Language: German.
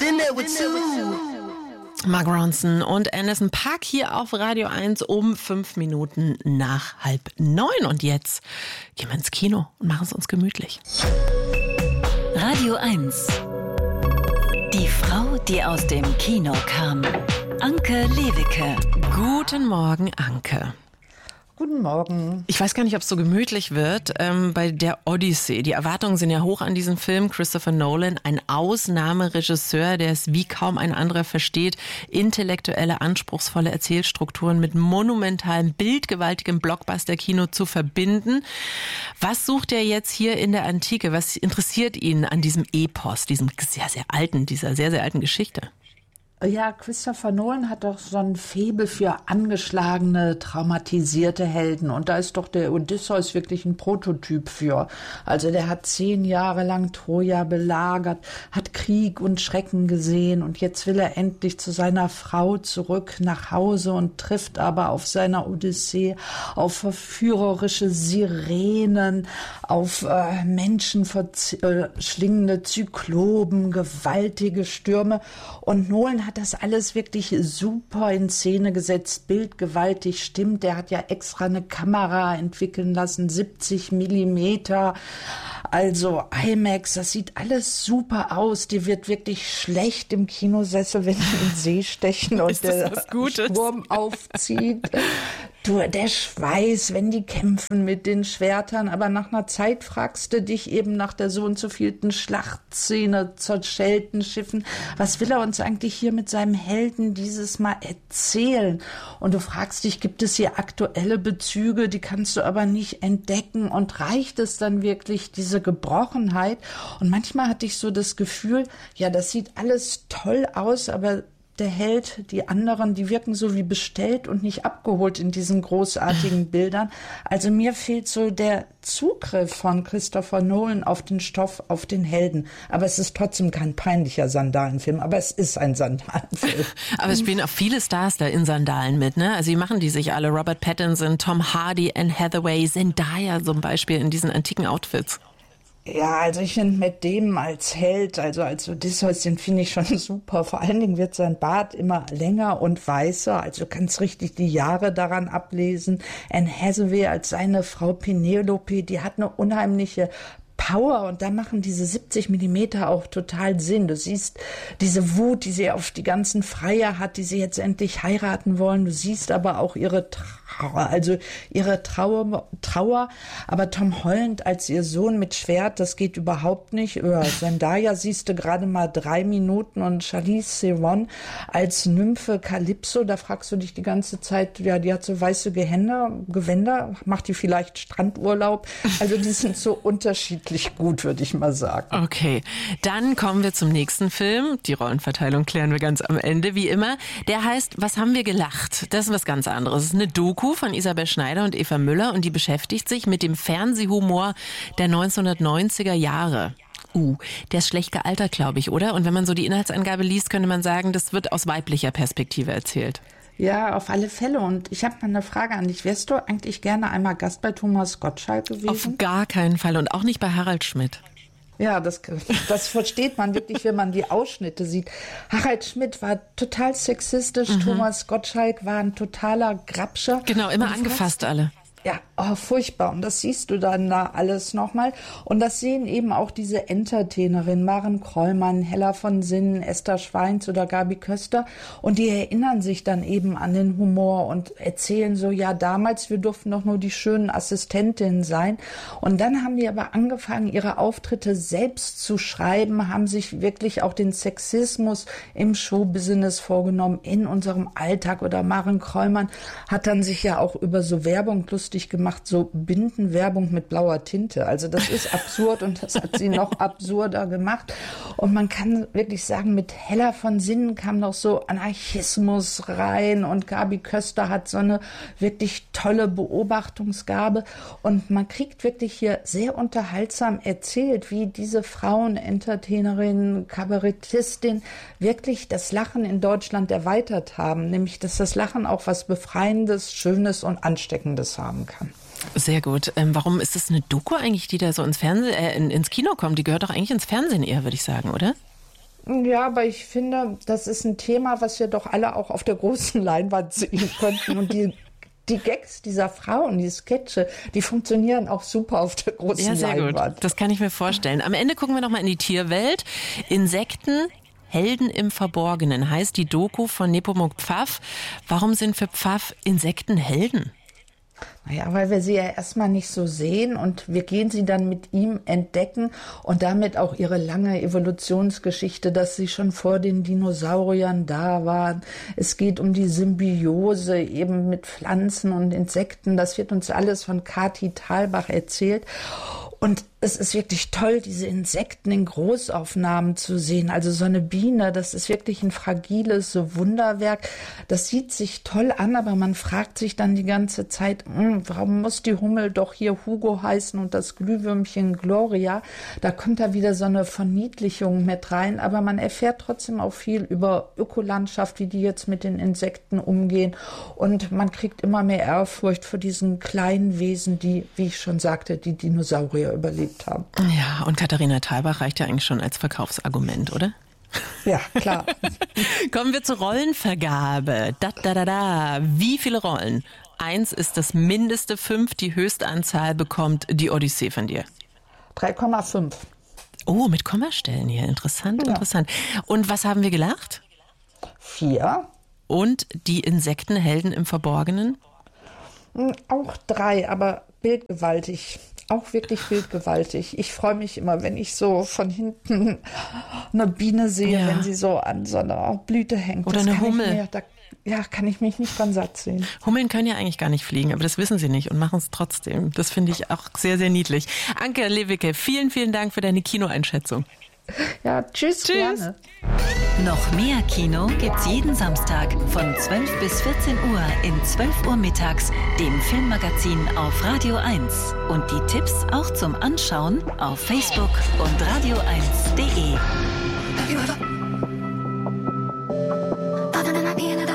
Been there with Sue. Mark Ronson und Anderson .Paak hier auf Radio 1 um 5 Minuten nach 8:30. Und jetzt gehen wir ins Kino und machen es uns gemütlich. Radio 1. Die Frau, die aus dem Kino kam. Anke Lewicke. Guten Morgen, Anke. Guten Morgen. Ich weiß gar nicht, ob es so gemütlich wird bei der Odyssee. Die Erwartungen sind ja hoch an diesen Film. Christopher Nolan, ein Ausnahmeregisseur, der es wie kaum ein anderer versteht, intellektuelle, anspruchsvolle Erzählstrukturen mit monumentalem, bildgewaltigem Blockbuster-Kino zu verbinden. Was sucht er jetzt hier in der Antike? Was interessiert ihn an diesem Epos, diesem sehr, sehr alten, dieser sehr, sehr alten Geschichte? Ja, Christopher Nolan hat doch so ein Faible für angeschlagene, traumatisierte Helden. Und da ist doch der Odysseus wirklich ein Prototyp für. Also der hat 10 Jahre lang Troja belagert, hat Krieg und Schrecken gesehen. Und jetzt will er endlich zu seiner Frau zurück nach Hause und trifft aber auf seiner Odyssee auf verführerische Sirenen, auf menschenverschlingende Zyklopen, gewaltige Stürme. Und Nolan hat das alles wirklich super in Szene gesetzt, bildgewaltig stimmt. Der hat ja extra eine Kamera entwickeln lassen, 70 Millimeter, also IMAX, das sieht alles super aus. Die wird wirklich schlecht im Kinosessel, wenn die in den See stechen und der Sturm aufzieht. Der Schweiß, wenn die kämpfen mit den Schwertern, aber nach einer Zeit fragst du dich eben nach der so und so vielten Schlachtszene, zerschellten Schiffen, was will er uns eigentlich hier mit seinem Helden dieses Mal erzählen? Und du fragst dich, gibt es hier aktuelle Bezüge, die kannst du aber nicht entdecken, und reicht es dann wirklich, diese Gebrochenheit? Und manchmal hatte ich so das Gefühl, ja, das sieht alles toll aus, aber der Held, die anderen, die wirken so wie bestellt und nicht abgeholt in diesen großartigen Bildern. Also mir fehlt so der Zugriff von Christopher Nolan auf den Stoff, auf den Helden. Aber es ist trotzdem kein peinlicher Sandalenfilm, aber es ist ein Sandalenfilm. Aber es spielen auch viele Stars da in Sandalen mit, ne? Also die machen die sich alle. Robert Pattinson, Tom Hardy, Anne Hathaway, Zendaya zum Beispiel in diesen antiken Outfits. Ja, also ich finde mit dem als Held, also als Odysseus, den finde ich schon super. Vor allen Dingen wird sein Bart immer länger und weißer, also du kannst richtig die Jahre daran ablesen. Anne Hathaway als seine Frau Penelope, die hat eine unheimliche Power, und da machen diese 70 Millimeter auch total Sinn. Du siehst diese Wut, die sie auf die ganzen Freier hat, die sie jetzt endlich heiraten wollen. Du siehst aber auch ihre Trauer. Aber Tom Holland als ihr Sohn mit Schwert, das geht überhaupt nicht. Zendaya siehst du gerade mal 3 Minuten, und Charlize Theron als Nymphe Calypso, da fragst du dich die ganze Zeit, ja, die hat so weiße Gewänder, macht die vielleicht Strandurlaub? Also die sind so unterschiedlich gut, würde ich mal sagen. Okay, dann kommen wir zum nächsten Film. Die Rollenverteilung klären wir ganz am Ende, wie immer. Der heißt „Was haben wir gelacht?" Das ist was ganz anderes. Es ist eine Doku von Isabel Schneider und Eva Müller, und die beschäftigt sich mit dem Fernsehhumor der 1990er Jahre. Der ist schlecht gealtert, glaube ich, oder? Und wenn man so die Inhaltsangabe liest, könnte man sagen, das wird aus weiblicher Perspektive erzählt. Ja, auf alle Fälle. Und ich habe mal eine Frage an dich. Wärst du eigentlich gerne einmal Gast bei Thomas Gottschalk gewesen? Auf gar keinen Fall, und auch nicht bei Harald Schmidt. Ja, das versteht man wirklich, wenn man die Ausschnitte sieht. Harald Schmidt war total sexistisch, Thomas Gottschalk war ein totaler Grabscher. Genau, immer angefasst alle. Ja, furchtbar. Und das siehst du dann da alles nochmal. Und das sehen eben auch diese Entertainerinnen, Maren Krollmann, Hella von Sinnen, Esther Schweins oder Gabi Köster. Und die erinnern sich dann eben an den Humor und erzählen so, ja, damals, wir durften doch nur die schönen Assistentinnen sein. Und dann haben die aber angefangen, ihre Auftritte selbst zu schreiben, haben sich wirklich auch den Sexismus im Showbusiness vorgenommen, in unserem Alltag. Oder Maren Krollmann hat dann sich ja auch über so Werbung lustig gemacht, so Bindenwerbung mit blauer Tinte. Also das ist absurd, und das hat sie noch absurder gemacht. Und man kann wirklich sagen, mit Hella von Sinnen kam noch so Anarchismus rein, und Gabi Köster hat so eine wirklich tolle Beobachtungsgabe, und man kriegt wirklich hier sehr unterhaltsam erzählt, wie diese Frauen, Entertainerinnen, Kabarettistin wirklich das Lachen in Deutschland erweitert haben, nämlich dass das Lachen auch was Befreiendes, Schönes und Ansteckendes haben kann. Sehr gut. Warum ist das eine Doku eigentlich, die da so ins Kino kommt? Die gehört doch eigentlich ins Fernsehen eher, würde ich sagen, oder? Ja, aber ich finde, das ist ein Thema, was wir doch alle auch auf der großen Leinwand sehen könnten. Und die Gags dieser Frauen, die Sketche, die funktionieren auch super auf der großen Leinwand. Ja, sehr gut. Das kann ich mir vorstellen. Am Ende gucken wir nochmal in die Tierwelt. Insekten, Helden im Verborgenen heißt die Doku von Nepomuk Pfaff. Warum sind für Pfaff Insekten Helden? Naja, weil wir sie ja erstmal nicht so sehen und wir gehen sie dann mit ihm entdecken und damit auch ihre lange Evolutionsgeschichte, dass sie schon vor den Dinosauriern da waren. Es geht um die Symbiose eben mit Pflanzen und Insekten. Das wird uns alles von Kati Thalbach erzählt. Und es ist wirklich toll, diese Insekten in Großaufnahmen zu sehen. Also so eine Biene, das ist wirklich ein fragiles Wunderwerk. Das sieht sich toll an, aber man fragt sich dann die ganze Zeit, warum muss die Hummel doch hier Hugo heißen und das Glühwürmchen Gloria? Da kommt da wieder so eine Verniedlichung mit rein. Aber man erfährt trotzdem auch viel über Ökolandschaft, wie die jetzt mit den Insekten umgehen. Und man kriegt immer mehr Ehrfurcht vor diesen kleinen Wesen, die, wie ich schon sagte, die Dinosaurier überlebt haben. Ja, und Katharina Thalbach reicht ja eigentlich schon als Verkaufsargument, oder? Ja, klar. Kommen wir zur Rollenvergabe. Wie viele Rollen? 1 ist das Mindeste, 5 die höchste Anzahl bekommt die Odyssee von dir. 3,5. Oh, mit Kommastellen hier. Interessant, Ja. interessant. Und was haben wir gelacht? 4. Und die Insektenhelden im Verborgenen? Auch 3, aber bildgewaltig. Auch wirklich bildgewaltig. Ich freue mich immer, wenn ich so von hinten eine Biene sehe, Ja. wenn sie so an so einer Blüte hängt. Oder Das eine kann ich Hummel. kann ich mich nicht dran satt sehen. Hummeln können ja eigentlich gar nicht fliegen, aber das wissen sie nicht und machen es trotzdem. Das finde ich auch sehr, sehr niedlich. Anke Lewicke, vielen, vielen Dank für deine Kinoeinschätzung. Ja, tschüss. Gerne. Noch mehr Kino gibt's jeden Samstag von 12 bis 14 Uhr in 12 Uhr mittags, dem Filmmagazin auf Radio 1. Und die Tipps auch zum Anschauen auf Facebook und radio1.de. Have you ever bothered in my piano?